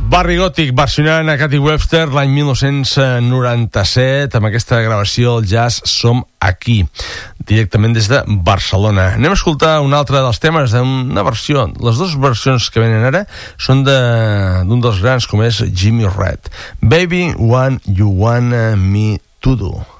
Barry Gothic versionant a Cathy Webster l'any 1997 amb aquesta gravació del jazz Som aquí, directament des de Barcelona. Anem a escoltar un altre dels temes d'una versió. Les dues versions que venen ara són d'un dels grans com és Jimmy Reed. Baby, What You Want Me To Do.